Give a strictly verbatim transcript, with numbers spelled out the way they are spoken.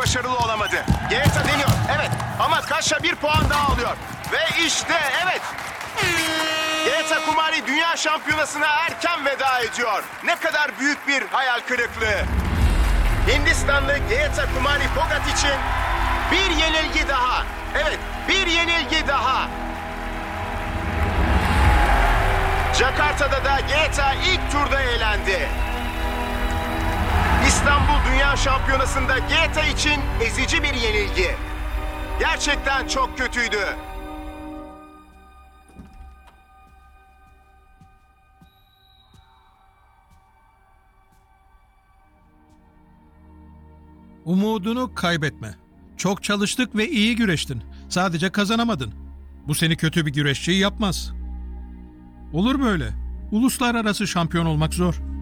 başarılı olamadı. Geta deniyor. Evet. Ama Kaşa bir puan daha alıyor. Ve işte evet. Geta Kumari Dünya Şampiyonası'na erken veda ediyor. Ne kadar büyük bir hayal kırıklığı. Hindistanlı Geta Kumari Phogat için bir yenilgi daha. Evet, bir yenilgi daha. Jakarta'da da Geta ilk turda eğlendi. İstanbul Dünya Şampiyonası'nda Geta için ezici bir yenilgi. Gerçekten çok kötüydü. Umudunu kaybetme. Çok çalıştık ve iyi güreştin. Sadece kazanamadın. Bu seni kötü bir güreşçi yapmaz. Olur böyle. Uluslararası şampiyon olmak zor.